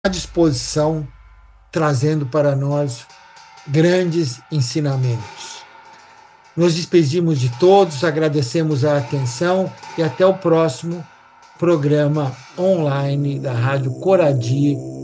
à disposição, trazendo para nós grandes ensinamentos. Nos despedimos de todos, agradecemos a atenção e até o próximo programa online da Rádio Coradi